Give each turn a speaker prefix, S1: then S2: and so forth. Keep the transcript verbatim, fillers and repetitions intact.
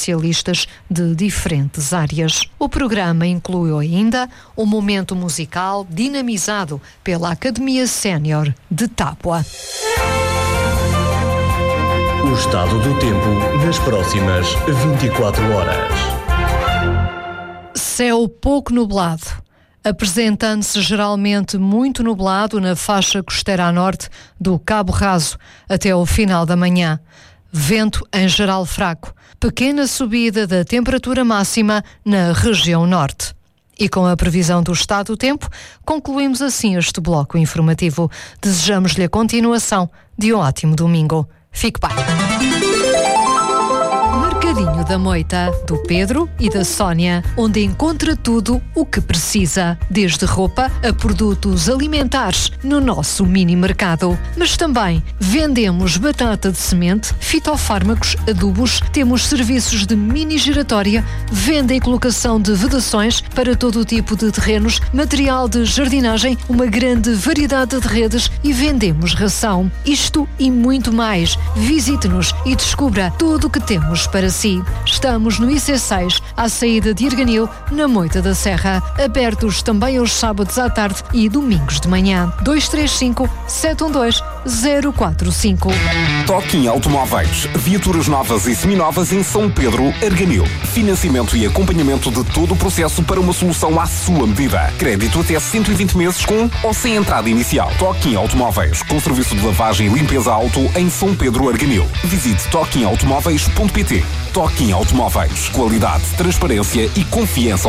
S1: especialistas de diferentes áreas. O programa incluiu ainda um momento musical dinamizado pela Academia Sénior de Tábua.
S2: O estado do tempo nas próximas vinte e quatro horas.
S1: Céu pouco nublado, apresentando-se geralmente muito nublado na faixa costeira a norte do Cabo Raso até ao final da manhã. Vento em geral fraco, pequena subida da temperatura máxima na região norte. E com a previsão do estado do tempo, concluímos assim este bloco informativo. Desejamos-lhe a continuação de um ótimo domingo. Fique bem. Mercadinho da Moita, do Pedro e da Sónia, onde encontra tudo o que precisa, desde roupa a produtos alimentares no nosso mini mercado. Mas também vendemos batata de semente, fitofármacos, adubos, temos serviços de mini giratória, venda e colocação de vedações para todo o tipo de terrenos, material de jardinagem, uma grande variedade de redes e vendemos ração. Isto e muito mais. Visite-nos e descubra tudo o que temos para si. Estamos no I C seis, à saída de Erganil, na Moita da Serra. Abertos também aos sábados à tarde e domingos de manhã. dois três cinco, sete um dois, zero quatro cinco.
S3: Toquinho Automóveis. Viaturas novas e seminovas em São Pedro, Erganil. Financiamento e acompanhamento de todo o processo para uma solução à sua medida. Crédito até cento e vinte meses com ou sem entrada inicial. Toquinho Automóveis. Com serviço de lavagem e limpeza auto em São Pedro, Erganil. Visite toquinho automóveis ponto pt. Toquinho Automóveis. Qualidade, transparência e confiança